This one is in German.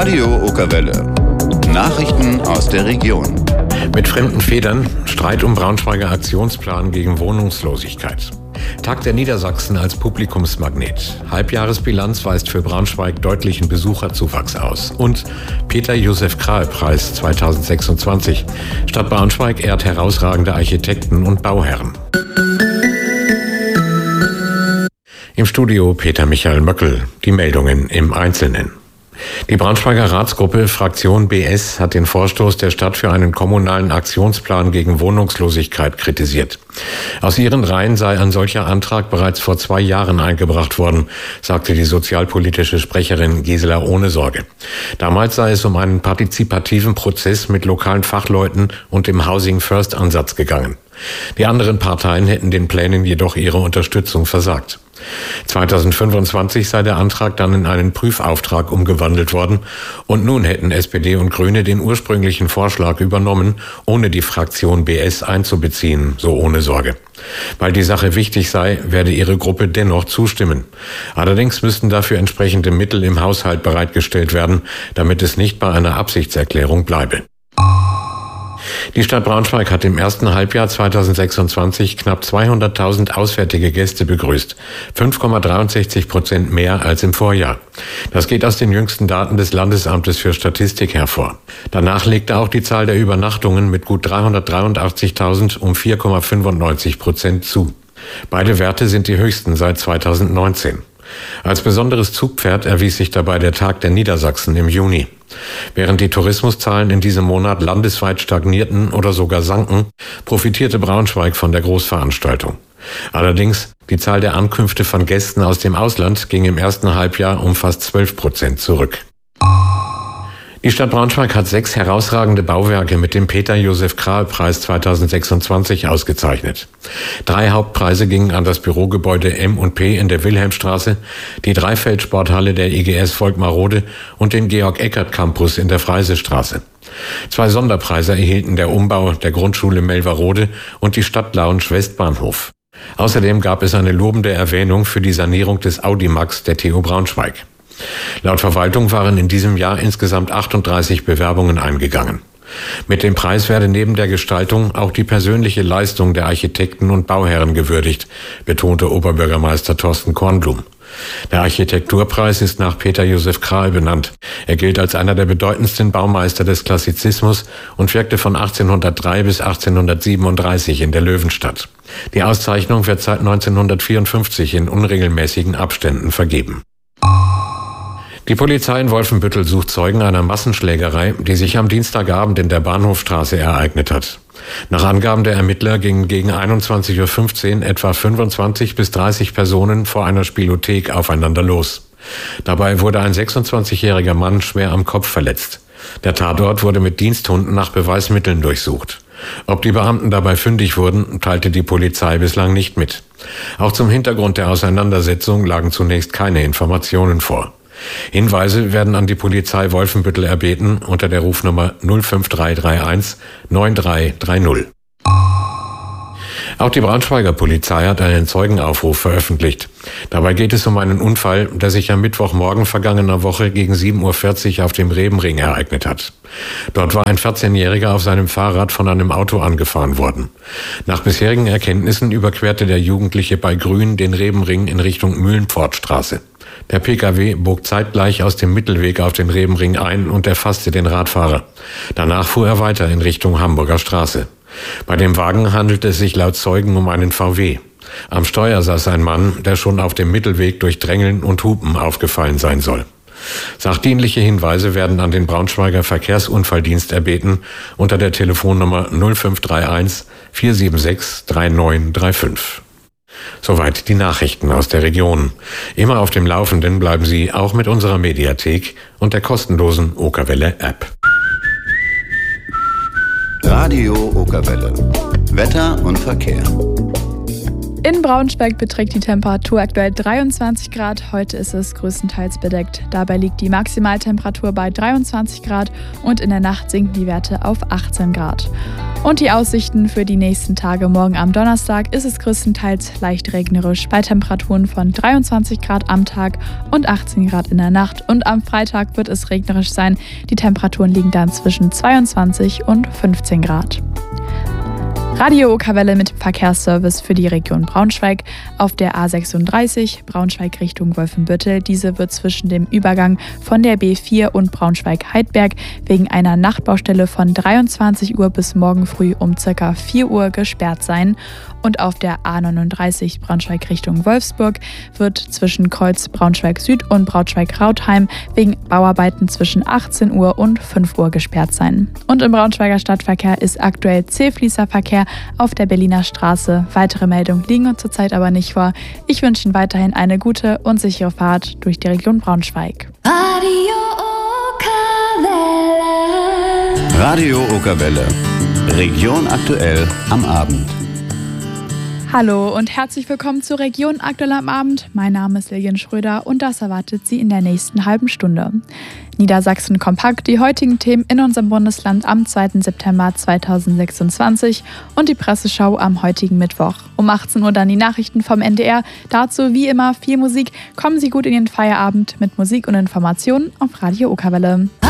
Radio Okerwelle. Nachrichten aus der Region. Mit fremden Federn, Streit um Braunschweiger Aktionsplan gegen Wohnungslosigkeit. Tag der Niedersachsen als Publikumsmagnet. Halbjahresbilanz weist für Braunschweig deutlichen Besucherzuwachs aus. Und Peter-Josef-Krahe-Preis 2026. Stadt Braunschweig ehrt herausragende Architekten und Bauherren. Im Studio Peter Michael Möckel. Die Meldungen im Einzelnen. Die Braunschweiger Ratsgruppe Fraktion BS hat den Vorstoß der Stadt für einen kommunalen Aktionsplan gegen Wohnungslosigkeit kritisiert. Aus ihren Reihen sei ein solcher Antrag bereits vor 2 Jahren eingebracht worden, sagte die sozialpolitische Sprecherin Gisela Ohnesorge. Damals sei es um einen partizipativen Prozess mit lokalen Fachleuten und dem Housing First Ansatz gegangen. Die anderen Parteien hätten den Plänen jedoch ihre Unterstützung versagt. 2025 sei der Antrag dann in einen Prüfauftrag umgewandelt worden und nun hätten SPD und Grüne den ursprünglichen Vorschlag übernommen, ohne die Fraktion BS einzubeziehen, so Ohnesorge. Weil die Sache wichtig sei, werde ihre Gruppe dennoch zustimmen. Allerdings müssten dafür entsprechende Mittel im Haushalt bereitgestellt werden, damit es nicht bei einer Absichtserklärung bleibe. Die Stadt Braunschweig hat im ersten Halbjahr 2026 knapp 200.000 auswärtige Gäste begrüßt, 5,63% mehr als im Vorjahr. Das geht aus den jüngsten Daten des Landesamtes für Statistik hervor. Danach legte auch die Zahl der Übernachtungen mit gut 383.000 um 4,95% zu. Beide Werte sind die höchsten seit 2019. Als besonderes Zugpferd erwies sich dabei der Tag der Niedersachsen im Juni. Während die Tourismuszahlen in diesem Monat landesweit stagnierten oder sogar sanken, profitierte Braunschweig von der Großveranstaltung. Allerdings, die Zahl der Ankünfte von Gästen aus dem Ausland ging im ersten Halbjahr um fast 12% zurück. Die Stadt Braunschweig hat 6 herausragende Bauwerke mit dem Peter-Josef-Krahe-Preis 2026 ausgezeichnet. 3 Hauptpreise gingen an das Bürogebäude M&P in der Wilhelmstraße, die Dreifeldsporthalle der IGS Volkmarode und den Georg-Eckert-Campus in der Freisestraße. 2 Sonderpreise erhielten der Umbau der Grundschule Melverode und die Stadtlounge Westbahnhof. Außerdem gab es eine lobende Erwähnung für die Sanierung des Audimax der TU Braunschweig. Laut Verwaltung waren in diesem Jahr insgesamt 38 Bewerbungen eingegangen. Mit dem Preis werde neben der Gestaltung auch die persönliche Leistung der Architekten und Bauherren gewürdigt, betonte Oberbürgermeister Thorsten Kornblum. Der Architekturpreis ist nach Peter-Josef Krahe benannt. Er gilt als einer der bedeutendsten Baumeister des Klassizismus und wirkte von 1803 bis 1837 in der Löwenstadt. Die Auszeichnung wird seit 1954 in unregelmäßigen Abständen vergeben. Die Polizei in Wolfenbüttel sucht Zeugen einer Massenschlägerei, die sich am Dienstagabend in der Bahnhofstraße ereignet hat. Nach Angaben der Ermittler gingen gegen 21:15 Uhr etwa 25 bis 30 Personen vor einer Spielothek aufeinander los. Dabei wurde ein 26-jähriger Mann schwer am Kopf verletzt. Der Tatort wurde mit Diensthunden nach Beweismitteln durchsucht. Ob die Beamten dabei fündig wurden, teilte die Polizei bislang nicht mit. Auch zum Hintergrund der Auseinandersetzung lagen zunächst keine Informationen vor. Hinweise werden an die Polizei Wolfenbüttel erbeten unter der Rufnummer 05331 9330. Auch die Braunschweiger Polizei hat einen Zeugenaufruf veröffentlicht. Dabei geht es um einen Unfall, der sich am Mittwochmorgen vergangener Woche gegen 7:40 Uhr auf dem Rebenring ereignet hat. Dort war ein 14-Jähriger auf seinem Fahrrad von einem Auto angefahren worden. Nach bisherigen Erkenntnissen überquerte der Jugendliche bei Grün den Rebenring in Richtung Mühlenpfortstraße. Der Pkw bog zeitgleich aus dem Mittelweg auf den Rebenring ein und erfasste den Radfahrer. Danach fuhr er weiter in Richtung Hamburger Straße. Bei dem Wagen handelte es sich laut Zeugen um einen VW. Am Steuer saß ein Mann, der schon auf dem Mittelweg durch Drängeln und Hupen aufgefallen sein soll. Sachdienliche Hinweise werden an den Braunschweiger Verkehrsunfalldienst erbeten unter der Telefonnummer 0531 476 3935. Soweit die Nachrichten aus der Region. Immer auf dem Laufenden bleiben Sie auch mit unserer Mediathek und der kostenlosen Okerwelle-App. Radio Okerwelle. Wetter und Verkehr. In Braunschweig beträgt die Temperatur aktuell 23 Grad. Heute ist es größtenteils bedeckt. Dabei liegt die Maximaltemperatur bei 23 Grad und in der Nacht sinken die Werte auf 18 Grad. Und die Aussichten für die nächsten Tage: Morgen am Donnerstag ist es größtenteils leicht regnerisch bei Temperaturen von 23 Grad am Tag und 18 Grad in der Nacht. Und am Freitag wird es regnerisch sein. Die Temperaturen liegen dann zwischen 22 und 15 Grad. Radio Okerwelle mit dem Verkehrsservice für die Region Braunschweig auf der A36 Braunschweig Richtung Wolfenbüttel. Diese wird zwischen dem Übergang von der B4 und Braunschweig-Heidberg wegen einer Nachtbaustelle von 23 Uhr bis morgen früh um ca. 4 Uhr gesperrt sein. Und auf der A39 Braunschweig Richtung Wolfsburg wird zwischen Kreuz Braunschweig Süd und Braunschweig-Rautheim wegen Bauarbeiten zwischen 18 Uhr und 5 Uhr gesperrt sein. Und im Braunschweiger Stadtverkehr ist aktuell Zählfließerverkehr auf der Berliner Straße. Weitere Meldungen liegen uns zurzeit aber nicht vor. Ich wünsche Ihnen weiterhin eine gute und sichere Fahrt durch die Region Braunschweig. Radio Okerwelle. Region aktuell am Abend. Hallo und herzlich willkommen zur Region aktuell am Abend. Mein Name ist Lilian Schröder und das erwartet Sie in der nächsten halben Stunde. Niedersachsen kompakt, die heutigen Themen in unserem Bundesland am 2. September 2026 und die Presseschau am heutigen Mittwoch. Um 18 Uhr dann die Nachrichten vom NDR. Dazu wie immer viel Musik. Kommen Sie gut in den Feierabend mit Musik und Informationen auf Radio Okerwelle.